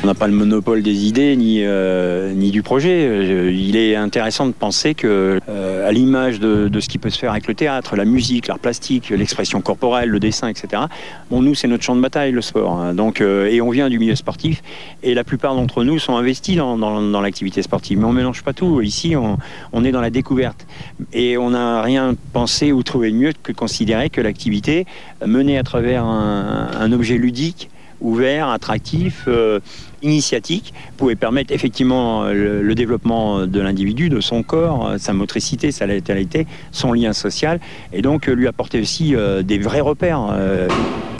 On n'a pas le monopole des idées ni du projet. Il est intéressant de penser que, à l'image de ce qui peut se faire avec le théâtre, la musique, l'art plastique, l'expression corporelle, le dessin, etc. Bon, nous, c'est notre champ de bataille, le sport. Hein. Donc, et on vient du milieu sportif, et la plupart d'entre nous sont investis dans l'activité sportive. Mais on mélange pas tout. Ici, on est dans la découverte. Et on n'a rien pensé ou trouvé de mieux que de considérer que l'activité menée à travers un objet ludique, ouvert, attractif, initiatique, pouvait permettre effectivement le développement de l'individu, de son corps, sa motricité, sa latéralité, son lien social, et donc lui apporter aussi des vrais repères.